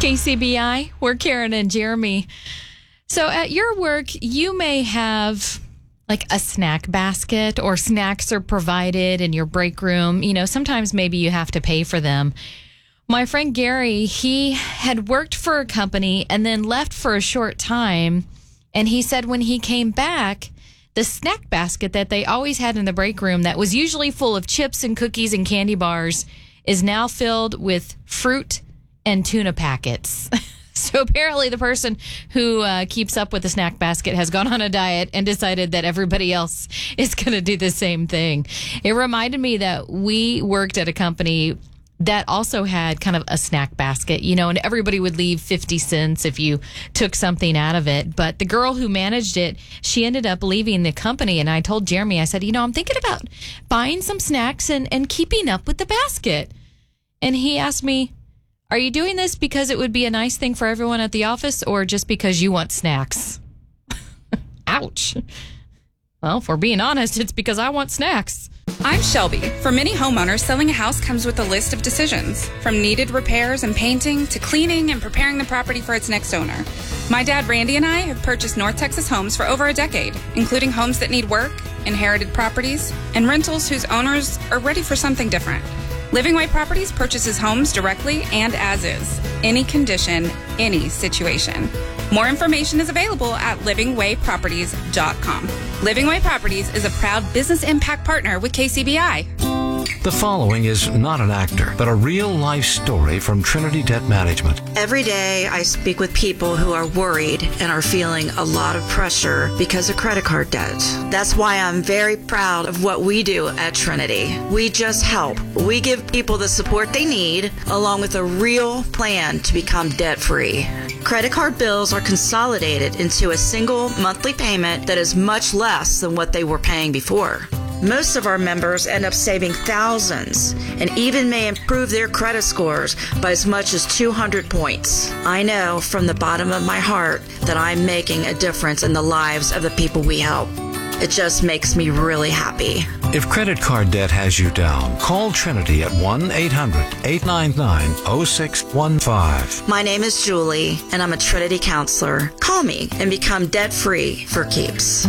KCBI, we're Karen and Jeremy. So at your work, you may have like a snack basket or snacks are provided in your break room. You know, sometimes maybe you have to pay for them. My friend Gary, he had worked for a company and then left for a short time. And he said when he came back, the snack basket that they always had in the break room that was usually full of chips and cookies and candy bars is now filled with fruit and tuna packets. So apparently the person who keeps up with the snack basket has gone on a diet and decided that everybody else is going to do the same thing. It reminded me that we worked at a company that also had kind of a snack basket, you know, and everybody would leave 50 cents if you took something out of it. But the girl who managed it, she ended up leaving the company. And I told Jeremy, I said, you know, I'm thinking about buying some snacks and keeping up with the basket. And he asked me, are you doing this because it would be a nice thing for everyone at the office or just because you want snacks? Ouch. Well, if we're being honest, it's because I want snacks. I'm Shelby. For many homeowners, selling a house comes with a list of decisions, from needed repairs and painting to cleaning and preparing the property for its next owner. My dad, Randy, and I have purchased North Texas homes for over a decade, including homes that need work, inherited properties, and rentals whose owners are ready for something different. Living Way Properties purchases homes directly and as is, any condition, any situation. More information is available at livingwayproperties.com. Living Way Properties is a proud business impact partner with KCBI. The following is not an actor, but a real-life story from Trinity Debt Management. Every day I speak with people who are worried and are feeling a lot of pressure because of credit card debt. That's why I'm very proud of what we do at Trinity. We just help. We give people the support they need, along with a real plan to become debt-free. Credit card bills are consolidated into a single monthly payment that is much less than what they were paying before. Most of our members end up saving thousands and even may improve their credit scores by as much as 200 points. I know from the bottom of my heart that I'm making a difference in the lives of the people we help. It just makes me really happy. If credit card debt has you down, call Trinity at 1-800-899-0615. My name is Julie, and I'm a Trinity counselor. Call me and become debt-free for keeps.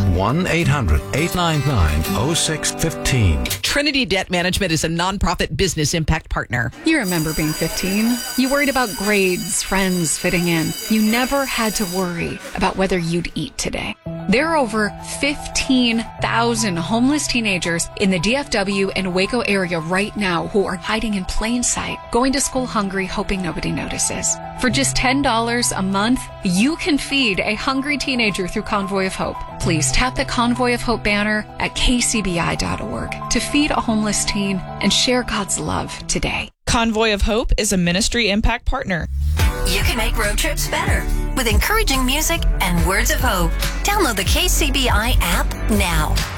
1-800-899-0615. Trinity Debt Management is a nonprofit business impact partner. You remember being 15? You worried about grades, friends, fitting in. You never had to worry about whether you'd eat today. There are over 15,000 homeless teenagers in the DFW and Waco area right now who are hiding in plain sight, going to school hungry, hoping nobody notices. For just $10 a month, you can feed a hungry teenager through Convoy of Hope. Please tap the Convoy of Hope banner at kcbi.org to feed a homeless teen and share God's love today. Convoy of Hope is a ministry impact partner. You can make road trips better with encouraging music and words of hope. Download the KCBI app now.